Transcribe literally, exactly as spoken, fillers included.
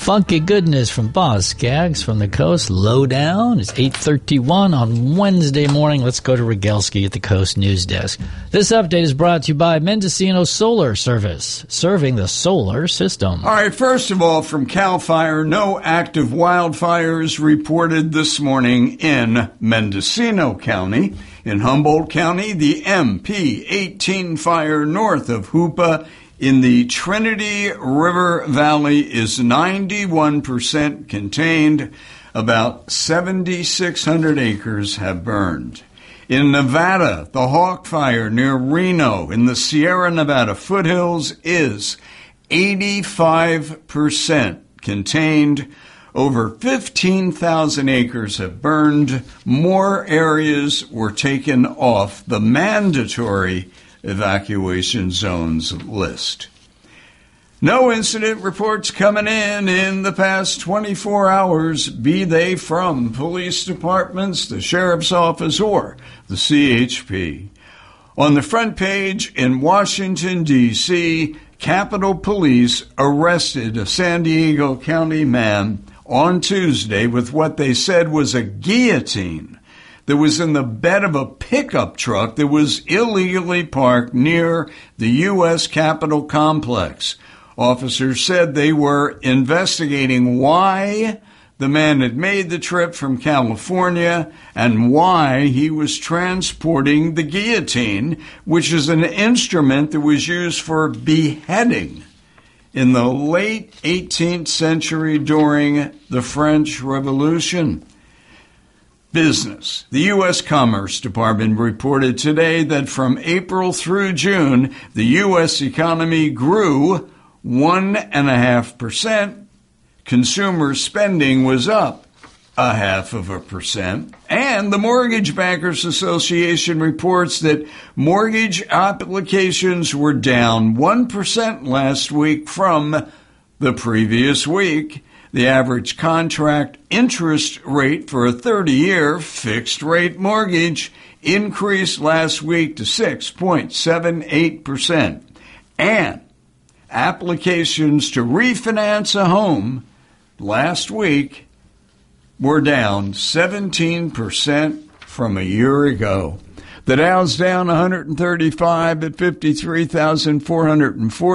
Funky goodness from Boz Skaggs from the coast. Lowdown. It's eight thirty-one on Wednesday morning. Let's go to Rogalski at the Coast News Desk. This update is brought to you by Mendocino Solar Service, serving the solar system. All right, first of all, from CAL FIRE, no active wildfires reported this morning in Mendocino County. In Humboldt County, the M P eighteen fire north of Hoopa in the Trinity River Valley is ninety-one percent contained. About seven thousand six hundred acres have burned. In Nevada, the Hawk Fire near Reno in the Sierra Nevada foothills is eighty-five percent contained. Over fifteen thousand acres have burned. More areas were taken off the mandatory evacuation zones list. No incident reports coming in in the past twenty-four hours, be they from police departments, the sheriff's office, or the C H P. On the front page in Washington, D C, Capitol Police arrested a San Diego County man on Tuesday with what they said was a guillotine that was in the bed of a pickup truck that was illegally parked near the U S Capitol complex. Officers said they were investigating why the man had made the trip from California and why he was transporting the guillotine, which is an instrument that was used for beheading in the late eighteenth century during the French Revolution. Business. The U S Commerce Department reported today that from April through June, the U S economy grew one and a half percent. Consumer spending was up a half of a percent. And the Mortgage Bankers Association reports that mortgage applications were down one percent last week from the previous week. The average contract interest rate for a thirty-year fixed-rate mortgage increased last week to six point seven eight percent. And applications to refinance a home last week were down seventeen percent from a year ago. The Dow's down one hundred thirty-five at fifty-three thousand four hundred forty.